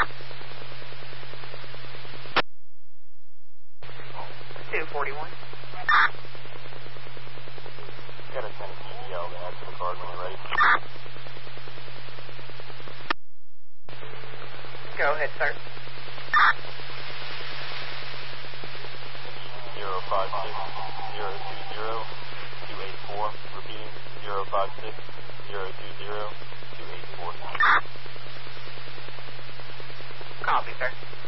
241. Got a 10 CDL to add to the card when you're ready. Go ahead, sir. 056-020-284. Repeating, 056-020-284. Copy, sir.